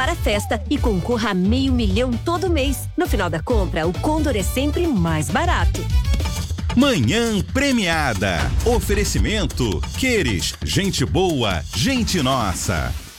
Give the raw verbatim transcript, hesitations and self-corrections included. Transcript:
para a festa e concorra a meio milhão todo mês. No final da compra, o Condor é sempre mais barato. Manhã Premiada. Oferecimento Queres, gente boa, gente nossa.